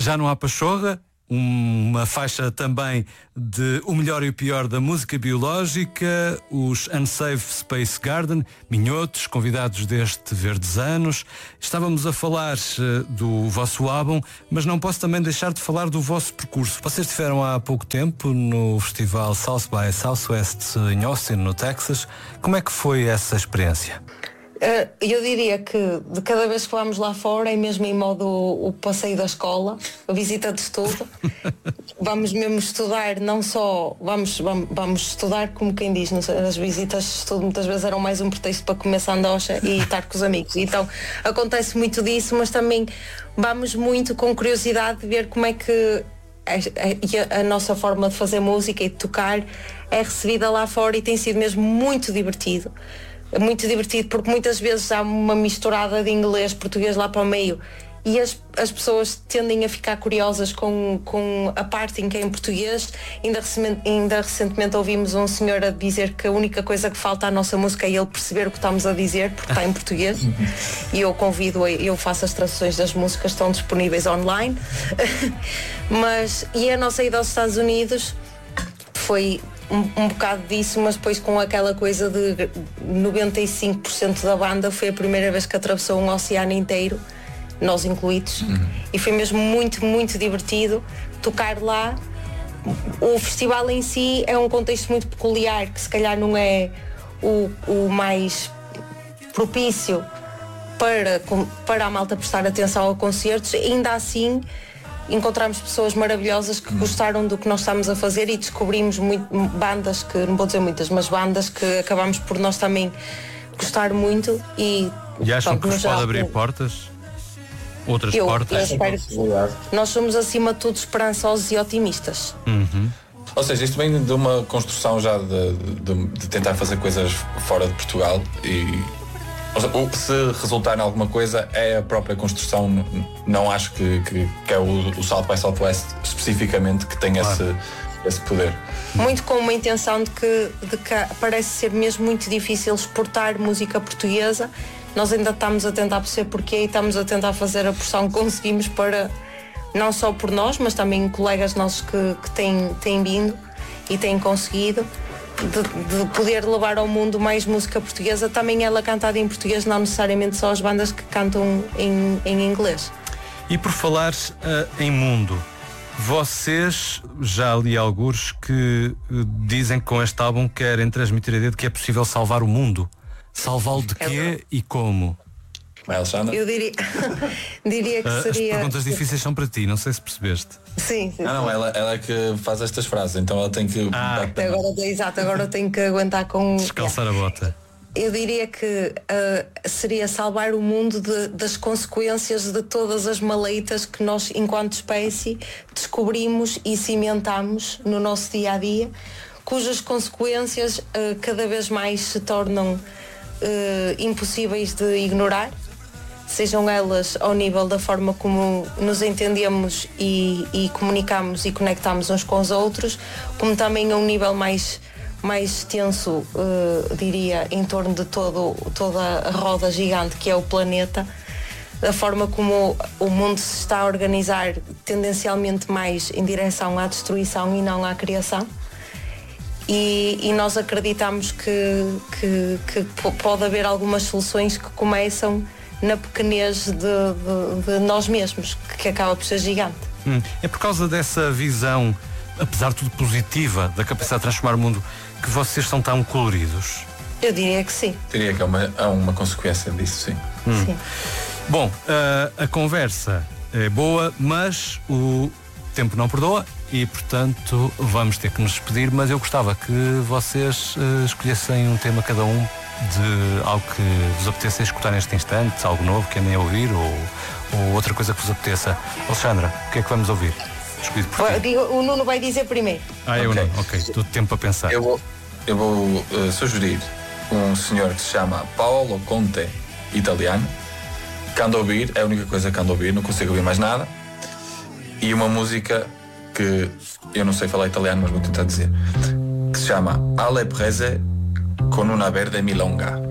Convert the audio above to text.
Já Não Há Pachorra, uma faixa também de O Melhor e o Pior da Música Biológica, os Unsafe Space Garden, Minhotos, convidados deste Verdes Anos. Estávamos a falar do vosso álbum, mas não posso também deixar de falar do vosso percurso. Vocês estiveram há pouco tempo no festival South by Southwest em Austin, no Texas. Como é que foi essa experiência? Eu diria que de cada vez que vamos lá fora é mesmo em modo o passeio da escola, a visita de estudo. Vamos mesmo estudar, não só vamos estudar, como quem diz, as visitas de estudo muitas vezes eram mais um pretexto para comer sandocha e estar com os amigos. Então acontece muito disso, mas também vamos muito com curiosidade de ver como é que a nossa forma de fazer música e de tocar é recebida lá fora, e tem sido mesmo muito divertido. Muito divertido, porque muitas vezes há uma misturada de inglês, português lá para o meio, e as pessoas tendem a ficar curiosas com a parte em que é em português. Ainda recentemente ouvimos um senhor a dizer que a única coisa que falta à nossa música é ele perceber o que estamos a dizer, porque está em português. E eu eu faço as traduções das músicas, estão disponíveis online. E a nossa ida aos Estados Unidos foi um bocado disso, mas depois com aquela coisa de 95% da banda foi a primeira vez que atravessou um oceano inteiro, nós incluídos. E foi mesmo muito, muito divertido tocar lá. O festival em si é um contexto muito peculiar, que se calhar não é o mais propício para a malta prestar atenção a concertos. Ainda assim encontramos pessoas maravilhosas que gostaram do que nós estamos a fazer, e descobrimos bandas que, não vou dizer muitas, mas bandas que acabamos por nós também gostar muito. E acham que vos pode abrir portas? Outras portas? Eu espero que nós somos acima de tudo esperançosos e otimistas. Ou seja, isto vem de uma construção já de tentar fazer coisas fora de Portugal, e se resultar em alguma coisa é a própria construção. Não acho que é o South by Southwest especificamente que tem esse poder. Muito com uma intenção de que parece ser mesmo muito difícil exportar música portuguesa. Nós ainda estamos a tentar perceber porquê, e estamos a tentar fazer a pressão que conseguimos, para não só por nós, mas também colegas nossos que têm vindo e têm conseguido, de poder levar ao mundo mais música portuguesa, também ela cantada em português, não necessariamente só as bandas que cantam em inglês. E por falar em mundo, vocês já li alguns que dizem que com este álbum querem transmitir a ideia de que é possível salvar o mundo. Salvá-lo de quê e como? Eu diria que seria... As perguntas difíceis são para ti, não sei se percebeste. Sim. Não, ela é que faz estas frases, então ela tem que... Agora eu tenho que aguentar com... Descalçar a bota. Eu diria que seria salvar o mundo das consequências de todas as maleitas que nós, enquanto espécie, descobrimos e cimentamos no nosso dia-a-dia, cujas consequências cada vez mais se tornam impossíveis de ignorar, sejam elas ao nível da forma como nos entendemos e comunicamos e conectamos uns com os outros, como também a um nível mais tenso, diria, em torno de toda a roda gigante que é o planeta, da forma como o mundo se está a organizar tendencialmente mais em direção à destruição e não à criação. E nós acreditamos que pode haver algumas soluções que começam na pequenez de nós mesmos, que acaba por ser gigante. É por causa dessa visão, apesar de tudo positiva, da capacidade de transformar o mundo, que vocês são tão coloridos? Eu diria que sim. Diria que é uma consequência disso, sim. Sim. Bom, a conversa é boa, mas o tempo não perdoa e, portanto, vamos ter que nos despedir, mas eu gostava que vocês escolhessem um tema cada um de algo que vos apeteça escutar neste instante, algo novo que andem a ouvir ou outra coisa que vos apeteça. Alexandra, o que é que vamos ouvir? Escolhido por ti. O Nuno vai dizer primeiro. Eu não, ok, tudo tempo para pensar. Eu vou sugerir um senhor que se chama Paolo Conte, italiano, que ando a ouvir, é a única coisa que ando a ouvir, não consigo ouvir mais nada, e uma música que eu não sei falar italiano, mas vou tentar dizer, que se chama Alle prese con una verde milonga.